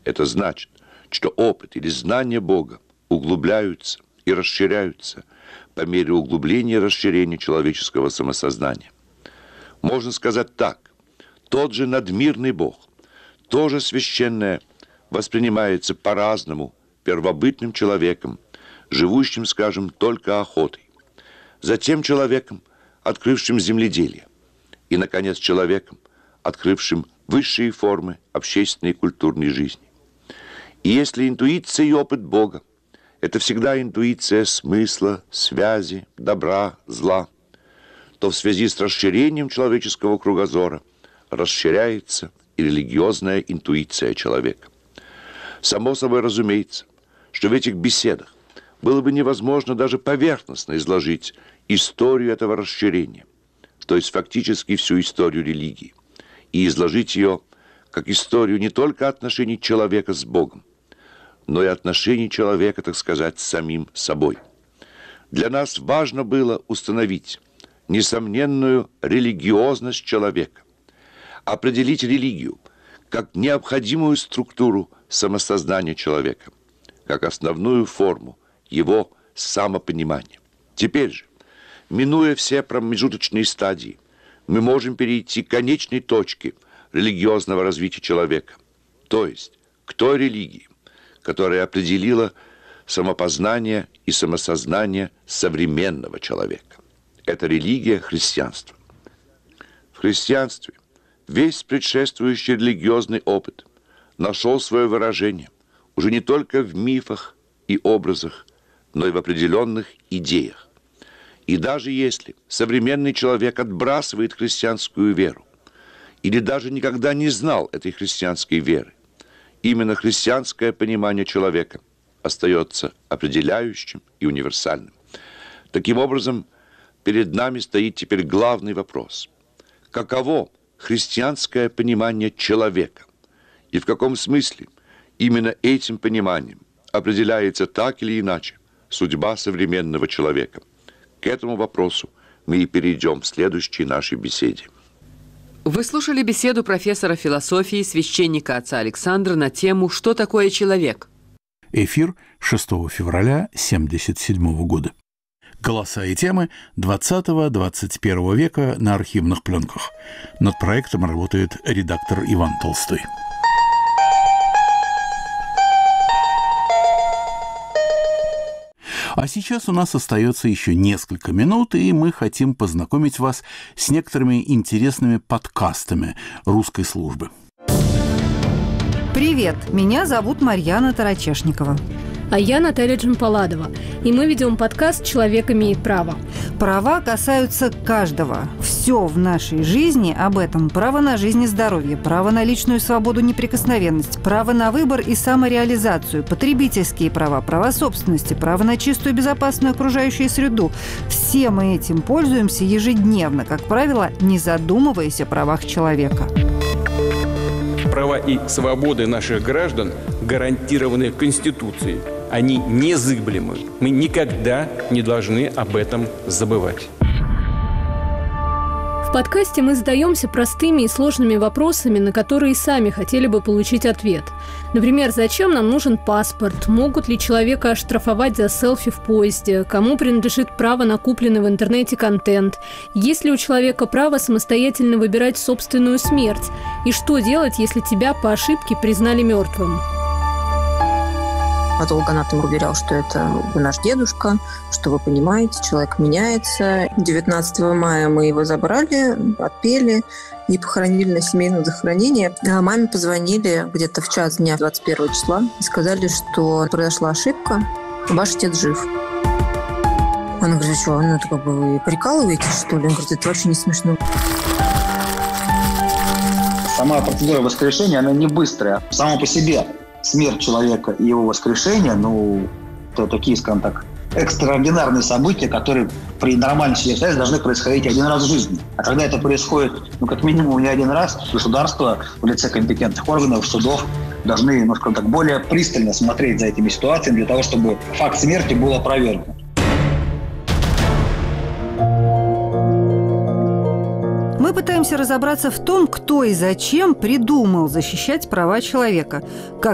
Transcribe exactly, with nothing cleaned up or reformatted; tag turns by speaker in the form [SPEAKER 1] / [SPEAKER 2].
[SPEAKER 1] Это значит, что опыт или знания Бога углубляются и расширяются по мере углубления и расширения человеческого самосознания. Можно сказать так: тот же надмирный Бог, тоже священное, воспринимается по-разному первобытным человеком, живущим, скажем, только охотой, затем человеком, открывшим земледелие, и, наконец, человеком, открывшим высшие формы общественной и культурной жизни. И если интуиция и опыт Бога – это всегда интуиция смысла, связи, добра, зла, то в связи с расширением человеческого кругозора расширяется и религиозная интуиция человека. Само собой разумеется, что в этих беседах было бы невозможно даже поверхностно изложить историю этого расширения, то есть фактически всю историю религии, и изложить ее как историю не только отношений человека с Богом, но и отношений человека, так сказать, с самим собой. Для нас важно было установить несомненную религиозность человека, определить религию как необходимую структуру самосознания человека, как основную форму его самопонимания. Теперь же, минуя все промежуточные стадии, мы можем перейти к конечной точке религиозного развития человека, то есть к той религии, которая определила самопознание и самосознание современного человека. Это религия христианства. В христианстве весь предшествующий религиозный опыт нашел свое выражение уже не только в мифах и образах, но и в определенных идеях. И даже если современный человек отбрасывает христианскую веру или даже никогда не знал этой христианской веры, именно христианское понимание человека остается определяющим и универсальным. Таким образом, перед нами стоит теперь главный вопрос: каково христианское понимание человека, и в каком смысле именно этим пониманием определяется так или иначе судьба современного человека? К этому вопросу мы и перейдем в следующей нашей беседе.
[SPEAKER 2] Вы слушали беседу профессора философии, священника отца Александра на тему «Что такое человек?».
[SPEAKER 3] Эфир шестого февраля семьдесят седьмого года. Голоса и темы двадцатого-двадцать первого века на архивных пленках. Над проектом работает редактор Иван Толстой. А сейчас у нас остается еще несколько минут, и мы хотим познакомить вас с некоторыми интересными подкастами русской службы.
[SPEAKER 4] Привет, меня зовут Марьяна Тарачешникова.
[SPEAKER 5] А я Наталья Джампаладова, и мы ведем подкаст «Человек имеет право».
[SPEAKER 4] Права касаются каждого. Все в нашей жизни об этом. Право на жизнь и здоровье, право на личную свободу, неприкосновенность, право на выбор и самореализацию, потребительские права, права собственности, право на чистую и безопасную окружающую среду. Все мы этим пользуемся ежедневно, как правило, не задумываясь о правах человека.
[SPEAKER 6] Права и свободы наших граждан гарантированы Конституцией. Они незыблемы. Мы никогда не должны об этом забывать.
[SPEAKER 5] В подкасте мы задаемся простыми и сложными вопросами, на которые сами хотели бы получить ответ. Например, зачем нам нужен паспорт? Могут ли человека оштрафовать за селфи в поезде? Кому принадлежит право на купленный в интернете контент? Есть ли у человека право самостоятельно выбирать собственную смерть? И что делать, если тебя по ошибке признали мертвым?
[SPEAKER 7] Патологоанатом уверял, что это наш дедушка, что вы понимаете, человек меняется. девятнадцатого мая мы его забрали, отпели и похоронили на семейном захоронении. А маме позвонили где-то в час дня двадцать первого числа и сказали, что произошла ошибка, ваш отец жив. Она говорит: что, ну это как бы вы прикалываетесь, что ли? Он говорит: это вообще не смешно.
[SPEAKER 8] Сама процедура воскрешения, она не быстрая. Само по себе смерть человека и его воскрешение, ну, это такие, скажем так, экстраординарные события, которые при нормальной ситуации должны происходить один раз в жизни. А когда это происходит, ну, как минимум не один раз, государство в лице компетентных органов, судов должны, ну, скажем так, более пристально смотреть за этими ситуациями для того, чтобы факт смерти был опровергнут.
[SPEAKER 4] Мы пытаемся разобраться в том, кто и зачем придумал защищать права человека, как